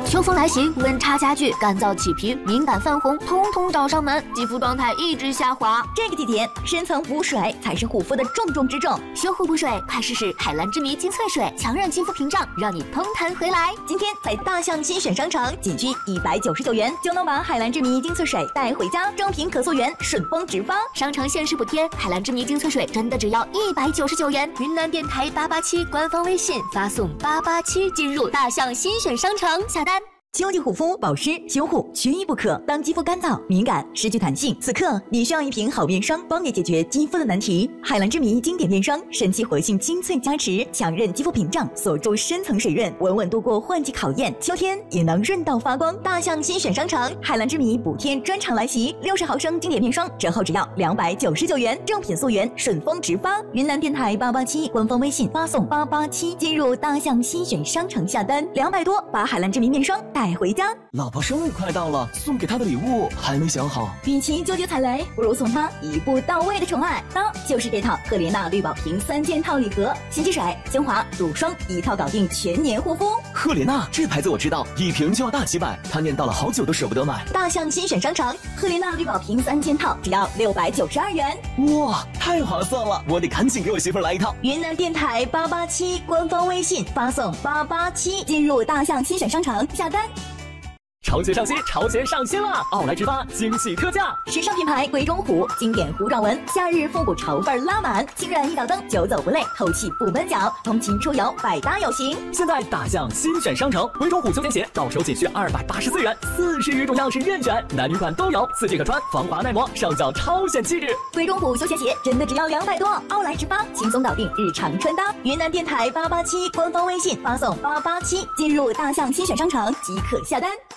秋风来袭，温差加剧，干燥起皮、敏感泛红，通通找上门，肌肤状态一直下滑。 这个季节，深层补水才是护肤的重中之重。 修护补水，快试试海蓝之谜精粹水，强韧肌肤屏障，让你嘭弹回来。 今天在大象新选商城，仅需199元就能把海蓝之谜精粹水带回家，正品可溯源，顺丰直发。 商城限时补贴，海蓝之谜精粹水真的只要199元。云南电台887官方微信发送887进入大象新选商城下单。 秋季护肤保湿修护缺一不可。当肌肤干燥、敏感、失去弹性，此刻你需要一瓶好面霜，帮你解决肌肤的难题。海蓝之谜经典面霜，神奇活性精粹加持，强韧肌肤屏障，锁住深层水润，稳稳度过换季考验。秋天也能润到发光。大象新选商城，海蓝之谜补贴专场来袭，60毫升经典面霜折后只要299元，正品溯源，顺丰直发。云南电台887官方微信发送887进入大象新选商城下单，200多把海蓝之谜面霜带回家。 老婆生日快到了，送给她的礼物还没想好。 与其纠结踩雷，不如送她一步到位的宠爱。那就是这套赫莲娜绿宝瓶3件套礼盒，洗洁水、精华、乳霜一套搞定全年护肤。 赫莲娜这牌子我知道，一瓶就要大几百，她念叨了好久都舍不得买。 大象新选商城，赫莲娜绿宝瓶3件套只要692元。 哇，太划算了，我得赶紧给我媳妇来一套。 云南电台887官方微信发送887进入大象新选商城下单。 潮鞋上新，潮鞋上新了！奥莱直发惊喜特价， 时尚品牌贵中虎经典弧状纹，夏日复古潮范拉满，轻软一脚蹬，久走不累，透气不闷脚，通勤出游百搭有型。 现在大象新选商城，贵中虎休闲鞋到手仅需284元，40余种样式任选，男女款都有，4季可穿，防滑耐磨，上脚超显气质。 贵中虎休闲鞋真的只要200多，奥莱直发轻松搞定日常穿搭。云南电台887官方微信发送887进入大象新选商城即可下单。